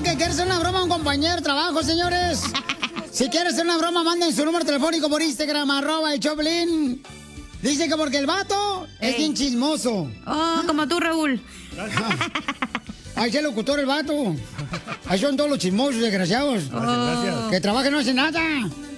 Raúl que quiere hacer una broma a un compañero de trabajo, señores. Si quieres hacer una broma, manden su número telefónico por Instagram, @el Choplin. Dice que porque el vato es bien chismoso. Oh, como tú, Raúl. Ahí es el locutor el vato. Ahí son todos los chismosos, desgraciados. Gracias. Que trabajan no hacen nada.